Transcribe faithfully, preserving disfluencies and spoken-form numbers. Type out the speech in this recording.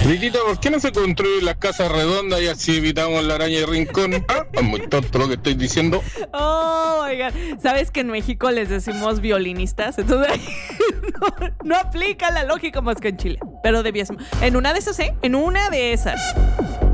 Riquita, ¿por qué no se construyen las casas redondas y así evitamos la araña de rincón? Ah, es muy tonto lo que estoy diciendo. Oh, oigan, ¿sabes que en México les decimos violinistas? Entonces no, no aplica la lógica más que en Chile. Pero debías. En una de esas, ¿eh? En una de esas.